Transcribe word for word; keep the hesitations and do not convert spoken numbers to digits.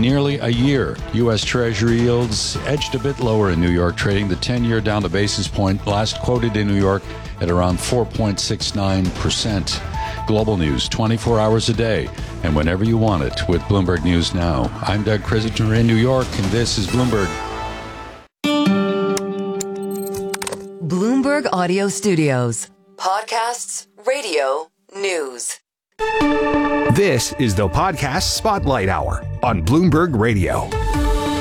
nearly a year. U S. Treasury yields edged a bit lower in New York, trading the ten-year down a basis point, last quoted in New York at around four point six nine percent. Global news twenty-four hours a day and whenever you want it with Bloomberg News Now. I'm Doug Krisitner in New York, and this is Bloomberg. Bloomberg Audio Studios. Podcasts, radio, news. This is the Podcast Spotlight Hour on Bloomberg Radio.